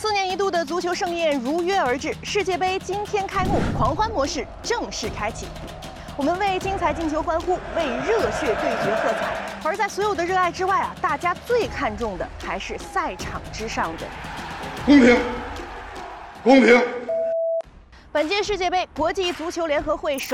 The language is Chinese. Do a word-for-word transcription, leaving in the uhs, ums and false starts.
四年一度的足球盛宴如约而至，世界杯今天开幕，狂欢模式正式开启。我们为精彩进球欢呼，为热血对决喝彩。而在所有的热爱之外啊，大家最看重的还是赛场之上的公平，公平。 本届世界杯，国际足球联合会首。